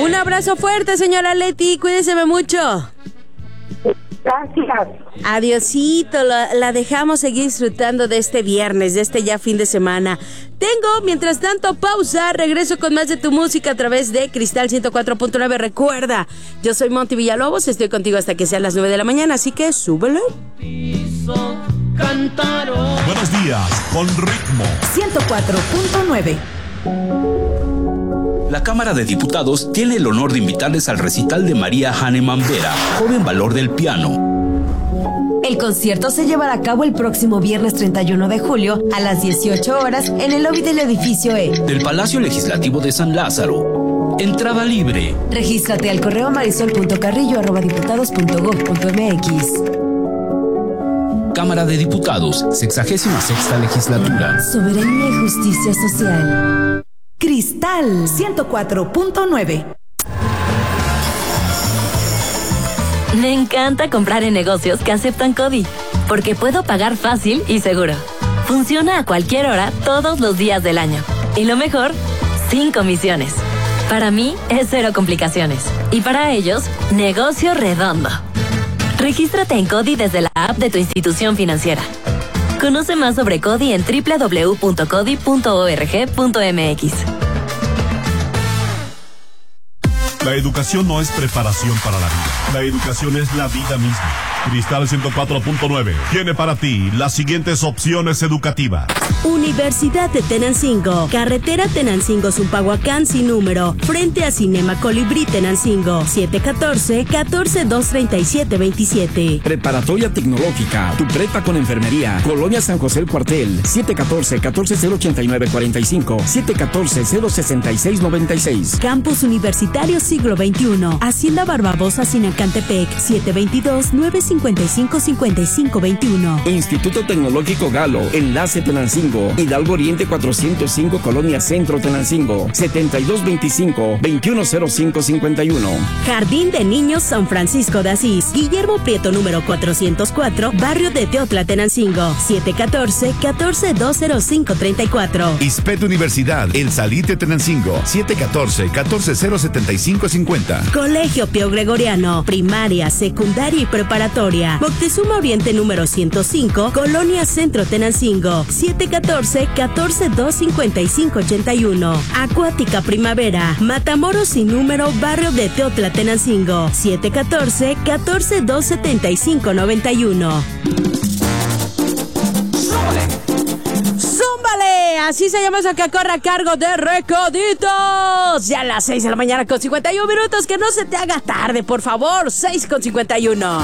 Un abrazo fuerte, señora Leti, cuídese mucho. Gracias. Adiosito, la dejamos seguir disfrutando de este viernes, de este ya fin de semana. Tengo, mientras tanto, pausa. Regreso con más de tu música a través de Cristal 104.9. Recuerda, yo soy Monty Villalobos, estoy contigo hasta que sean las 9 de la mañana, así que súbele. Buenos días, con ritmo. 104.9. La Cámara de Diputados tiene el honor de invitarles al recital de María Hahnemann Vera, joven valor del piano. El concierto se llevará a cabo el próximo viernes 31 de julio a las 18 horas en el lobby del edificio E del Palacio Legislativo de San Lázaro. Entrada libre. Regístrate al correo marisol.carrillo@diputados.gov.mx. Cámara de Diputados, 66ª Legislatura. Soberanía y justicia social. Cristal 104.9. Me encanta comprar en negocios que aceptan CODI, porque puedo pagar fácil y seguro. Funciona a cualquier hora, todos los días del año. Y lo mejor, sin comisiones. Para mí, es cero complicaciones. Y para ellos, negocio redondo. Regístrate en CODI desde la app de tu institución financiera. Conoce más sobre CODI en www.codi.org.mx. La educación no es preparación para la vida. La educación es la vida misma. Cristal 104.9 tiene para ti las siguientes opciones educativas. Universidad de Tenancingo, carretera Tenancingo-Zumpahuacán sin número, frente a Cinema Colibrí Tenancingo, 714-14-237-27. Preparatoria Tecnológica, tu prepa con enfermería, Colonia San José el Cuartel, 714-14-089-45, 714-066-96. Campus Universitario Siglo XXI, Hacienda Barbabosa Sinacantepec, 722-955-5521. Instituto Tecnológico Galo, Enlace Tenancingo, Hidalgo Oriente 405, Colonia Centro Tenancingo, 7225-210551. Jardín de Niños San Francisco de Asís, Guillermo Prieto número 404, Barrio de Teotla Tenancingo, 714-14-205-34. ISPET Universidad, El Salite Tenancingo, 714-14-075-50. Colegio Pío Gregoriano, primaria, secundaria y preparatoria, Moctezuma Oriente número 105, Colonia Centro Tenancingo, 714-14-255-81. Acuática Primavera, Matamoros sin número, Barrio de Teotla Tenancingo, 714-14-275-91. ¡Zúmbale! Así se llama eso que corre a cargo de Recoditos. Ya a las 6 de la mañana con 51 minutos. Que no se te haga tarde, por favor. 6 con 51.